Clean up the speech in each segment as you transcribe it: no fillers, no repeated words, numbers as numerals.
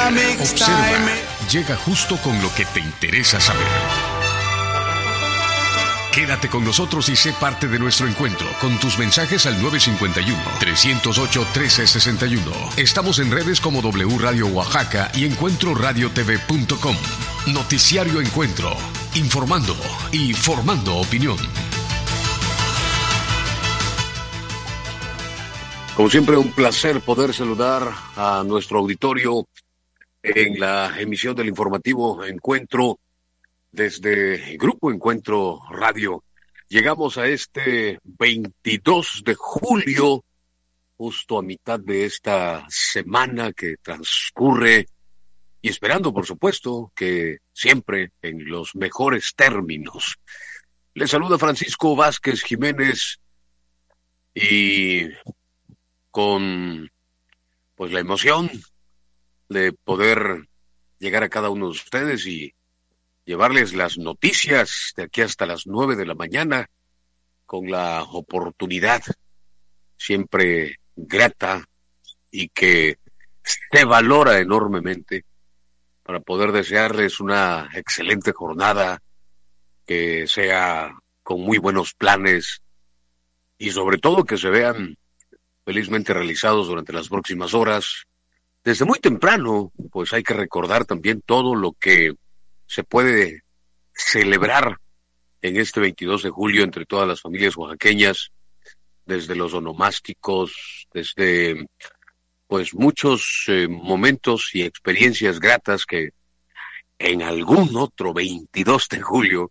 Observa, llega justo con lo que te interesa saber. Quédate con nosotros y sé parte de nuestro encuentro con tus mensajes al 951-308-1361. Estamos en redes como W Radio Oaxaca y EncuentroRadioTV.com. Noticiario Encuentro, informando y formando opinión. Como siempre, un placer poder saludar a nuestro auditorio en la emisión del informativo Encuentro desde el Grupo Encuentro Radio. Llegamos a este 22 de julio, justo a mitad de esta semana que transcurre, y esperando, por supuesto, que siempre en los mejores términos. Les saluda Francisco Vázquez Jiménez y con pues la emoción de poder llegar a cada uno de ustedes y llevarles las noticias de aquí hasta las 9 de la mañana, con la oportunidad siempre grata y que se valora enormemente para poder desearles una excelente jornada, que sea con muy buenos planes y sobre todo que se vean felizmente realizados durante las próximas horas. Desde muy temprano, pues hay que recordar también todo lo que se puede celebrar en este 22 de julio entre todas las familias oaxaqueñas, desde los onomásticos, desde pues muchos momentos y experiencias gratas que en algún otro 22 de julio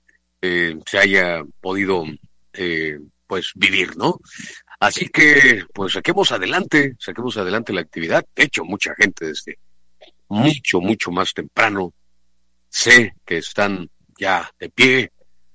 se haya podido pues vivir, ¿no? Así que pues saquemos adelante la actividad. De hecho, mucha gente desde mucho más temprano sé que están ya de pie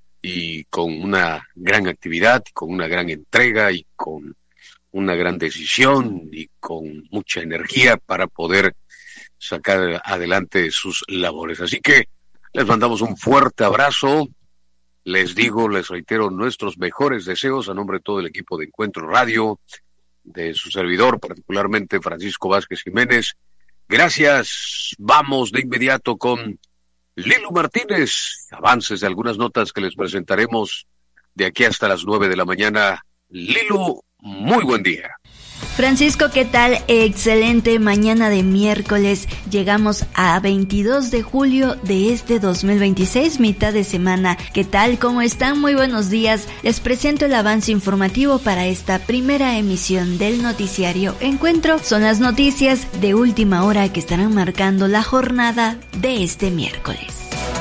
y con una gran actividad, con una gran entrega y con una gran decisión y con mucha energía para poder sacar adelante sus labores. Así que les mandamos un fuerte abrazo. Les reitero nuestros mejores deseos a nombre de todo el equipo de Encuentro Radio, de su servidor, particularmente Francisco Vázquez Jiménez. Gracias. Vamos de inmediato con Lilo Martínez, avances de algunas notas que les presentaremos de aquí hasta las 9 de la mañana. Lilo, muy buen día. Francisco, ¿qué tal? Excelente mañana de miércoles. Llegamos a 22 de julio de este 2026, mitad de semana. ¿Qué tal? ¿Cómo están? Muy buenos días. Les presento el avance informativo para esta primera emisión del noticiario Encuentro. Son las noticias de última hora que estarán marcando la jornada de este miércoles.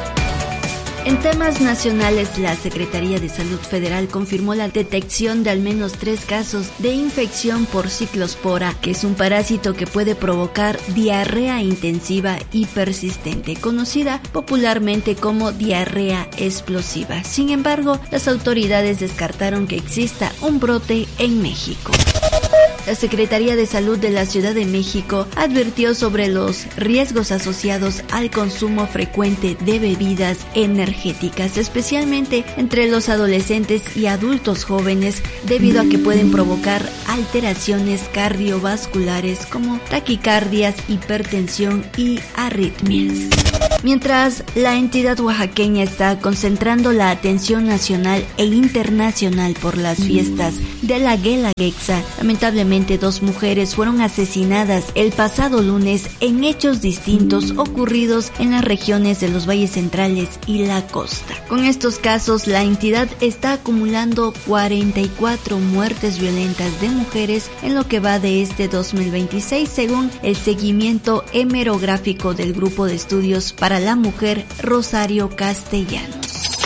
En temas nacionales, la Secretaría de Salud Federal confirmó la detección de al menos 3 casos de infección por ciclospora, que es un parásito que puede provocar diarrea intensiva y persistente, conocida popularmente como diarrea explosiva. Sin embargo, las autoridades descartaron que exista un brote en México. La Secretaría de Salud de la Ciudad de México advirtió sobre los riesgos asociados al consumo frecuente de bebidas energéticas, especialmente entre los adolescentes y adultos jóvenes, debido a que pueden provocar alteraciones cardiovasculares como taquicardias, hipertensión y arritmias. Mientras la entidad oaxaqueña está concentrando la atención nacional e internacional por las fiestas de la Guelaguetza, lamentablemente 2 mujeres fueron asesinadas el pasado lunes en hechos distintos ocurridos en las regiones de los valles centrales y la costa. Con estos casos, la entidad está acumulando 44 muertes violentas de mujeres en lo que va de este 2026, según el seguimiento hemerográfico del Grupo de Estudios para la Mujer Rosario Castellanos.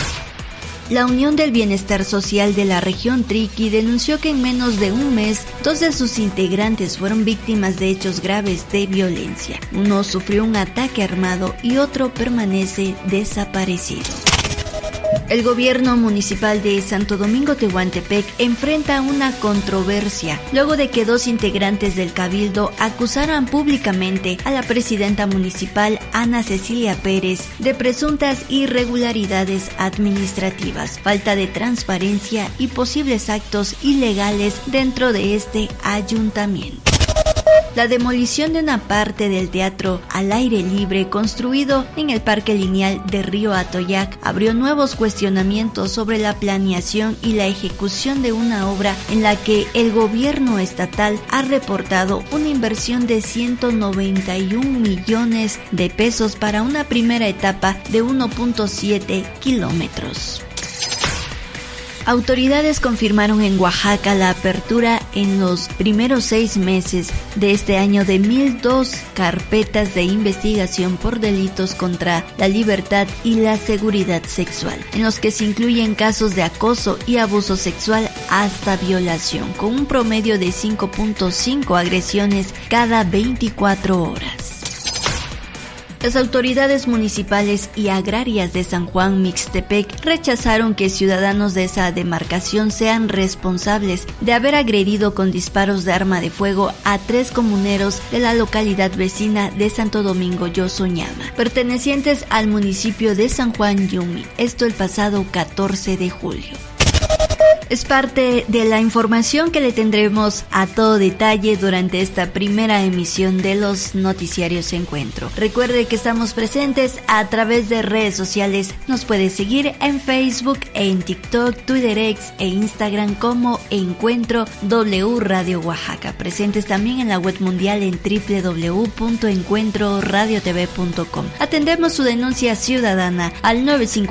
La Unión del Bienestar Social de la región Triqui denunció que en menos de un mes, 2 de sus integrantes fueron víctimas de hechos graves de violencia. Uno sufrió un ataque armado y otro permanece desaparecido. El gobierno municipal de Santo Domingo Tehuantepec enfrenta una controversia luego de que 2 integrantes del cabildo acusaran públicamente a la presidenta municipal Ana Cecilia Pérez de presuntas irregularidades administrativas, falta de transparencia y posibles actos ilegales dentro de este ayuntamiento. La demolición de una parte del teatro al aire libre construido en el Parque Lineal de Río Atoyac abrió nuevos cuestionamientos sobre la planeación y la ejecución de una obra en la que el gobierno estatal ha reportado una inversión de 191 millones de pesos para una primera etapa de 1.7 kilómetros. Autoridades confirmaron en Oaxaca la apertura en los primeros 6 meses de este año de 1,002 carpetas de investigación por delitos contra la libertad y la seguridad sexual, en los que se incluyen casos de acoso y abuso sexual hasta violación, con un promedio de 5.5 agresiones cada 24 horas. Las autoridades municipales y agrarias de San Juan Mixtepec rechazaron que ciudadanos de esa demarcación sean responsables de haber agredido con disparos de arma de fuego a 3 comuneros de la localidad vecina de Santo Domingo Yosoñama, pertenecientes al municipio de San Juan Yumi, esto el pasado 14 de julio. Es parte de la información que le tendremos a todo detalle durante esta primera emisión de los noticiarios Encuentro. Recuerde que estamos presentes a través de redes sociales. Nos puede seguir en Facebook, en TikTok, Twitter X e Instagram como Encuentro W Radio Oaxaca. Presentes también en la web mundial en www.encuentroradiotv.com. Atendemos su denuncia ciudadana al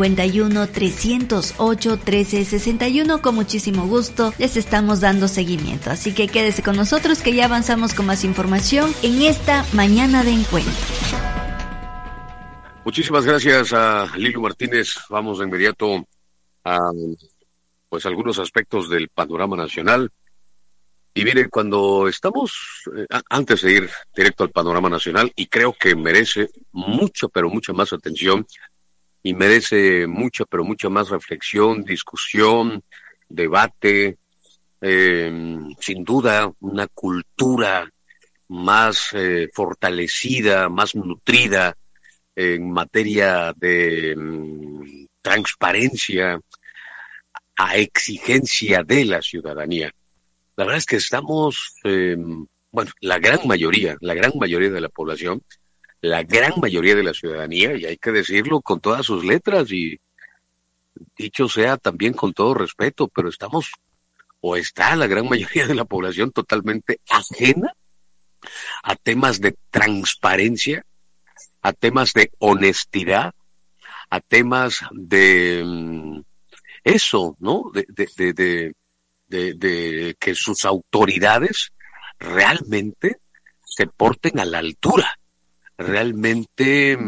951-308-1361 con muchísimo gusto les estamos dando seguimiento, así que quédese con nosotros que ya avanzamos con más información en esta mañana de encuentro. Muchísimas gracias a Lilo Martínez. Vamos de inmediato a algunos aspectos del panorama nacional. Y mire, cuando estamos, antes de ir directo al panorama nacional, y creo que merece mucha, pero mucha más atención, y merece mucha, pero mucha más reflexión, discusión, debate, sin duda una cultura más fortalecida, más nutrida en materia de transparencia a exigencia de la ciudadanía. La verdad es que estamos, la gran mayoría de la población, la gran mayoría de la ciudadanía, y hay que decirlo con todas sus letras y dicho sea también con todo respeto, pero está la gran mayoría de la población totalmente ajena a temas de transparencia, a temas de honestidad, a temas de eso, ¿no? De que sus autoridades realmente se porten a la altura, realmente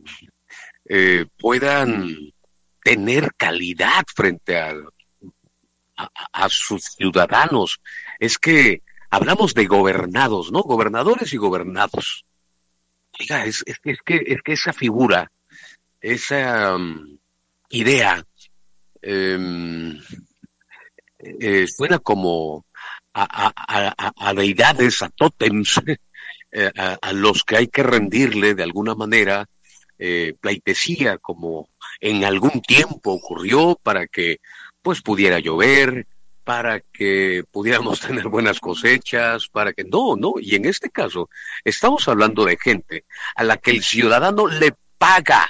puedan tener calidad frente a sus ciudadanos. Es que hablamos de gobernados, ¿no? Gobernadores y gobernados. Oiga, es que esa figura, esa idea, suena como a deidades, a tótems, a los que hay que rendirle de alguna manera pleitesía, como en algún tiempo ocurrió, para que pudiera llover, para que pudiéramos tener buenas cosechas, para que no, y en este caso estamos hablando de gente a la que el ciudadano le paga,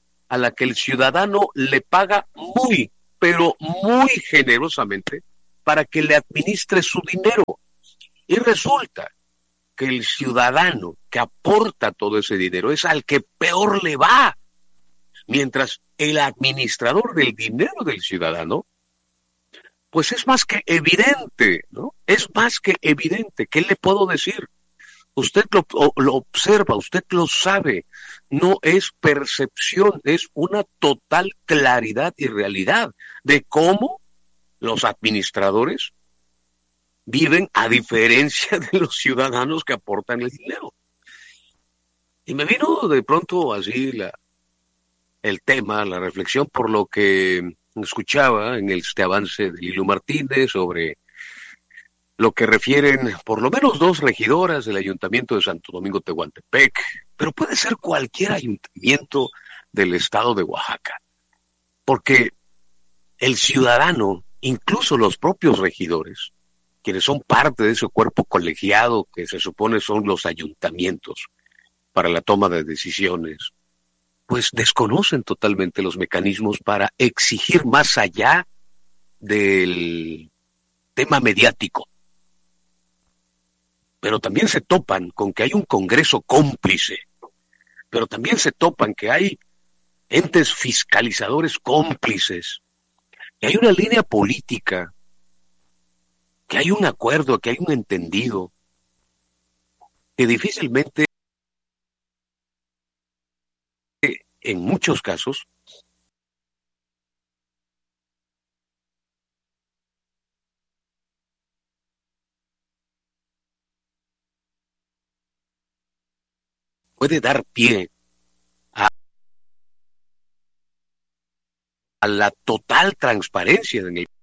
muy, pero muy generosamente para que le administre su dinero. Y resulta que el ciudadano que aporta todo ese dinero es al que peor le va, mientras el administrador del dinero del ciudadano, pues es más que evidente, ¿no? Es más que evidente. ¿Qué le puedo decir? Usted lo observa, usted lo sabe. No es percepción, es una total claridad y realidad de cómo los administradores viven a diferencia de los ciudadanos que aportan el dinero. Y me vino de pronto así el tema, la reflexión, por lo que escuchaba en este avance de Lilo Martínez sobre lo que refieren por lo menos 2 regidoras del Ayuntamiento de Santo Domingo Tehuantepec, pero puede ser cualquier ayuntamiento del estado de Oaxaca, porque el ciudadano, incluso los propios regidores, quienes son parte de ese cuerpo colegiado que se supone son los ayuntamientos para la toma de decisiones, pues desconocen totalmente los mecanismos para exigir más allá del tema mediático. Pero también se topan con que hay un Congreso cómplice, pero también se topan que hay entes fiscalizadores cómplices, que hay una línea política, que hay un acuerdo, que hay un entendido, que difícilmente, en muchos casos, puede dar pie a la total transparencia en el